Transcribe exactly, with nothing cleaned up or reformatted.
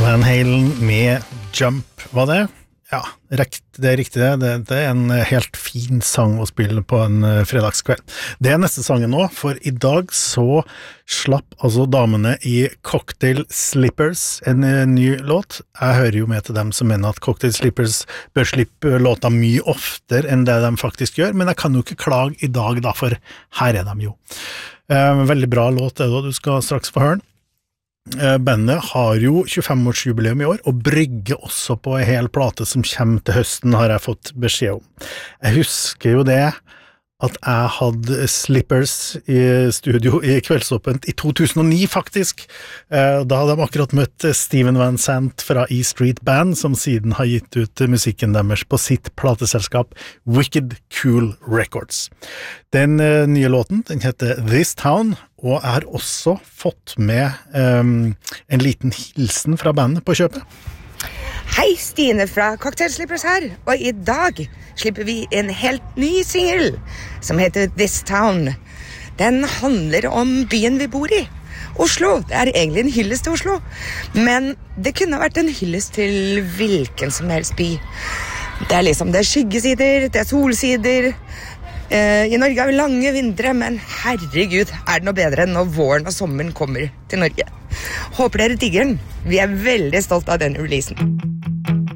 Van Halen med Jump, var det? Ja, det er riktig det. Det er en helt fin sang å spille på en fredagskveld. Det er neste sangen nå, for i dag så slapp altså damene i Cocktail Slippers en ny låt. Jeg hører jo med til dem som mener at Cocktail Slippers bør slippe låta mye oftere enn det de faktisk gjør, men jeg kan jo ikke klage i dag da, for her er de jo. Veldig bra låt det da, du skal straks få høre den. Bandet har jo tjuefem-årsjubileum i år, og brygger også på en hel plate som kommer til høsten, har jeg fått beskjed om. Jeg husker jo det at jeg hadde Slippers i studio i Kveldsåpent i to tusen og ni faktisk. Da hadde de akkurat møtt Steven Van Sant fra E Street Band, som siden har gitt ut musikken deres på sitt plateselskap Wicked Cool Records. Den nye låten, den heter This Town, og jeg har også fått med um, en liten hilsen fra bandet på kjøpet. Hei, Stine fra Cocktail Slippers her, og i dag slipper vi en helt ny single som heter This Town. Den handler om byen vi bor i, Oslo. Det er egentlig en hyllest til Oslo, men det kunne vært en hyllest til hvilken som helst by. Det er liksom, det er skyggesider, det er solsider. I Norge har vi lange vintre, men herregud, er det noe bedre enn når våren og sommeren kommer til Norge. Håper dere digger den. Vi er veldig stolt av den releasen.